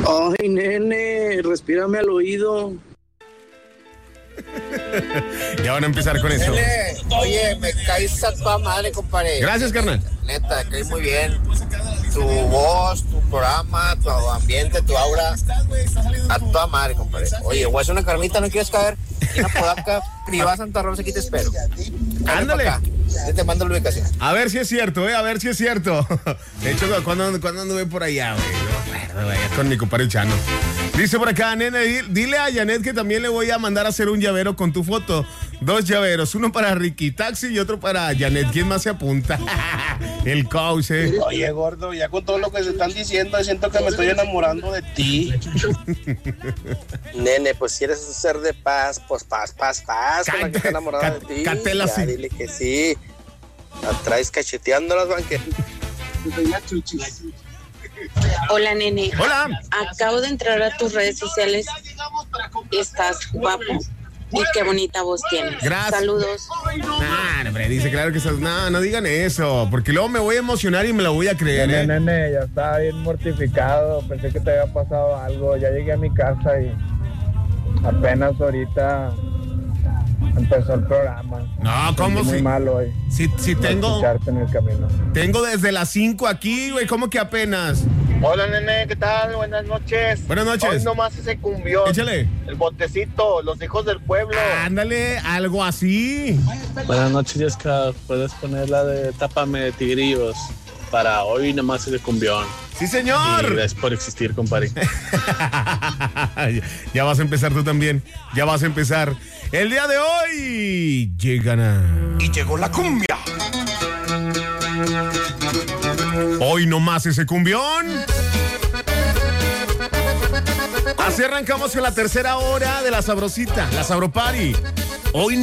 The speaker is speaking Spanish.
Ay, nene, respírame al oído. Ya van a empezar con eso. Oye, me caes a toda madre, compadre. Gracias, carnal. Neta, me caes muy bien. Tu voz, tu programa, tu ambiente, tu aura. A toda madre, compadre. Oye, voy a hacer una carnita, ¿no quieres caer? Una podaca privada Santa Rosa, aquí te espero. Ándale. Yo te mando la ubicación. A ver si es cierto, a ver si es cierto. De hecho, ¿cuándo anduve por allá, güey? No me acuerdo, güey, con mi compadre Chano. Dice por acá, nene, dile a Janet que también le voy a mandar a hacer un llavero con tu foto. 2 llaveros, uno para Ricky Taxi y otro para Janet. ¿Quién más se apunta? El coach, Oye, gordo, ya con todo lo que se están diciendo, siento que me estoy enamorando de ti. Nene, pues si eres un ser de paz, pues paz, con la que está enamorada de ti. Catela, sí. Dile que sí. La traes cacheteando las banquetas. Hola, nene. Hola. Acabo de entrar a tus redes sociales. Estás guapo y qué bonita voz tienes. Gracias. Saludos. Hombre, dice, claro que estás. No digan eso, porque luego me voy a emocionar y me la voy a creer, Nene, ya estaba bien mortificado. Pensé que te había pasado algo. Ya llegué a mi casa y apenas ahorita empezó el programa. No, ¿cómo muy si? mal hoy. Si tengo. Escucharte en el camino. Tengo desde las 5 aquí, güey. ¿Cómo que apenas? Hola, nene, ¿qué tal? Buenas noches. Buenas noches. Hoy nomás ese cumbión. Échale. El botecito, los hijos del pueblo. Ándale, algo así. Buenas noches, Jessica. Puedes poner la de Tápame de Tigrillos para hoy nomás ese cumbión. Sí, señor. Y gracias por existir, compadre. Ya vas a empezar tú también. Ya vas a empezar. El día de hoy llegan a... Y llegó la cumbia. Hoy nomás ese cumbión. Así arrancamos en la tercera hora de la sabrosita, la Sabropari. Hoy